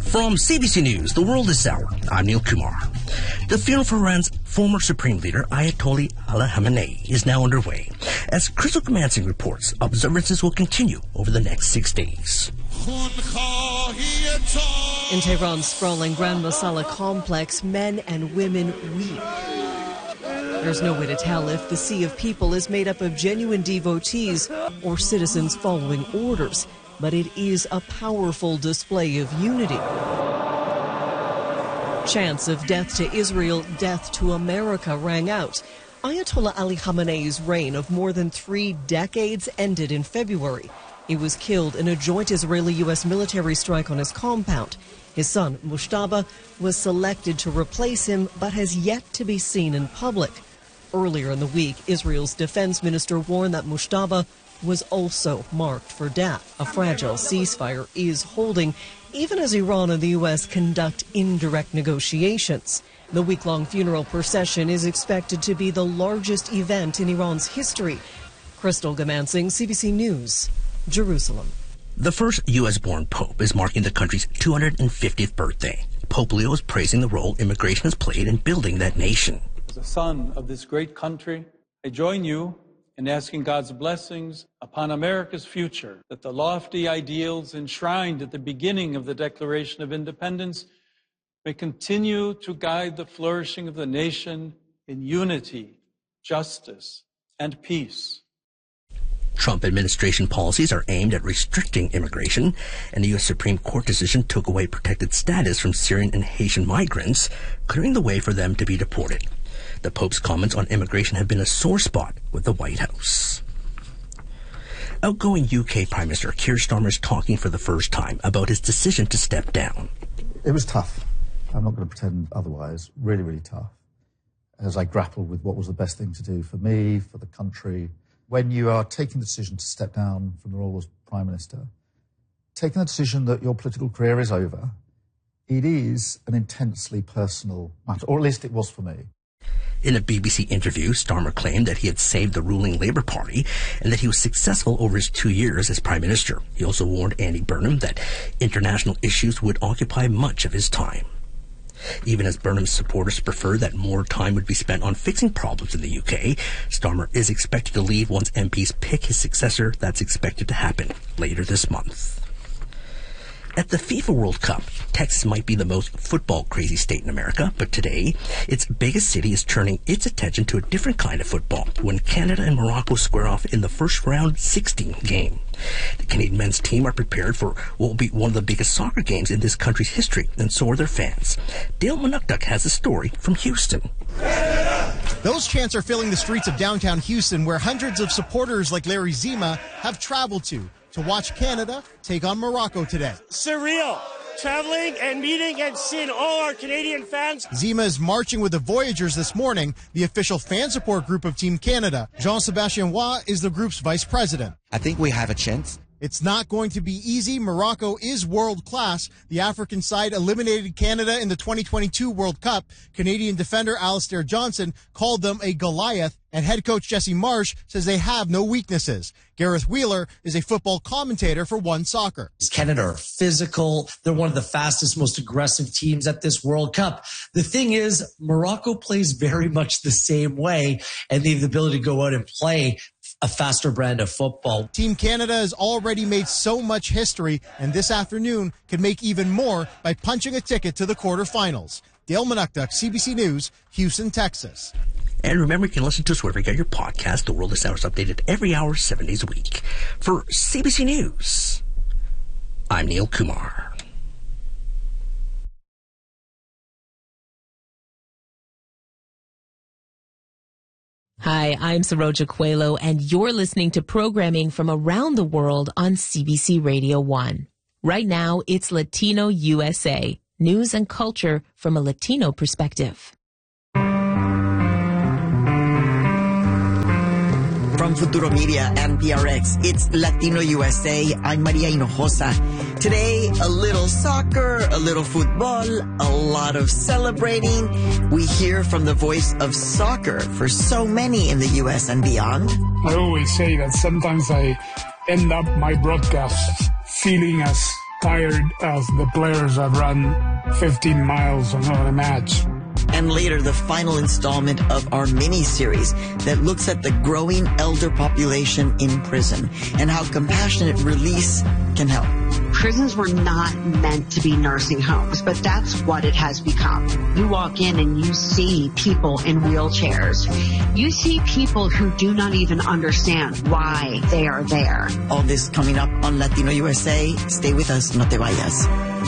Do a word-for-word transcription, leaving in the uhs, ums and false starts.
From C B C News, The World This Hour, I'm Neil Kumar. The funeral for Iran's former Supreme Leader, Ayatollah Ali Khamenei, is now underway. As Crystal Commencing reports, observances will continue over the next six days. In Tehran's sprawling Grand Masala complex, men and women weep. There's no way to tell if the sea of people is made up of genuine devotees or citizens following orders, but it is a powerful display of unity. Chants of death to Israel, death to America rang out. Ayatollah Ali Khamenei's reign of more than three decades ended in February. He was killed in a joint Israeli-U S military strike on his compound. His son, Mujtaba, was selected to replace him, but has yet to be seen in public. Earlier in the week, Israel's defense minister warned that Mujtaba was also marked for death. A fragile ceasefire is holding, even as Iran and the U S conduct indirect negotiations. The week-long funeral procession is expected to be the largest event in Iran's history. Crystal Gamansing, C B C News, Jerusalem. The first U S-born pope is marking the country's two hundred fiftieth birthday. Pope Leo is praising the role immigration has played in building that nation. As a son of this great country, I join you in asking God's blessings upon America's future, that the lofty ideals enshrined at the beginning of the Declaration of Independence may continue to guide the flourishing of the nation in unity, justice, and peace. Trump administration policies are aimed at restricting immigration, and the U S Supreme Court decision took away protected status from Syrian and Haitian migrants, clearing the way for them to be deported. The Pope's comments on immigration have been a sore spot with the White House. Outgoing U K Prime Minister Keir Starmer is talking for the first time about his decision to step down. It was tough. I'm not going to pretend otherwise. Really, really tough. As I grappled with what was the best thing to do for me, for the country. When you are taking the decision to step down from the role as Prime Minister, taking the decision that your political career is over, it is an intensely personal matter, or at least it was for me. In a B B C interview, Starmer claimed that he had saved the ruling Labour Party and that he was successful over his two years as Prime Minister. He also warned Andy Burnham that international issues would occupy much of his time. Even as Burnham's supporters prefer that more time would be spent on fixing problems in the U K, Starmer is expected to leave once M Ps pick his successor. That's expected to happen later this month. At the FIFA World Cup, Texas might be the most football-crazy state in America, but today, its biggest city is turning its attention to a different kind of football when Canada and Morocco square off in the first round sixteen game. The Canadian men's team are prepared for what will be one of the biggest soccer games in this country's history, and so are their fans. Dale Manukduk has a story from Houston. Those chants are filling the streets of downtown Houston, where hundreds of supporters like Larry Zima have traveled to to watch Canada take on Morocco today. Surreal. Traveling and meeting and seeing all our Canadian fans. Zima is marching with the Voyagers this morning, the official fan support group of Team Canada. Jean-Sébastien Roy is the group's vice president. I think we have a chance. It's not going to be easy. Morocco is world-class. The African side eliminated Canada in the twenty twenty-two World Cup. Canadian defender Alistair Johnson called them a Goliath, and head coach Jesse Marsh says they have no weaknesses. Gareth Wheeler is a football commentator for One Soccer. Canada are physical. They're one of the fastest, most aggressive teams at this World Cup. The thing is, Morocco plays very much the same way, and they have the ability to go out and play a faster brand of football. Team Canada has already made so much history, and this afternoon could make even more by punching a ticket to the quarterfinals. Dale Manukduk, C B C News, Houston, Texas. And remember, you can listen to us wherever you get your podcast. The World This Hour is updated every hour, seven days a week. For C B C News, I'm Neil Kumar. Hi, I'm Saroja Coelho, and you're listening to programming from around the world on C B C Radio one. Right now, it's Latino U S A, news and culture from a Latino perspective. From Futuro Media and P R X, it's Latino U S A. I'm Maria Hinojosa. Today, a little soccer, a little football, a lot of celebrating. We hear from the voice of soccer for so many in the U S and beyond. I always say that sometimes I end up my broadcasts feeling as tired of the players that run fifteen miles on a match. And later, the final installment of our mini-series that looks at the growing elder population in prison and how compassionate release can help. Prisons were not meant to be nursing homes, but that's what it has become. You walk in and you see people in wheelchairs. You see people who do not even understand why they are there. All this coming up on Latino U S A. Stay with us, no te vayas.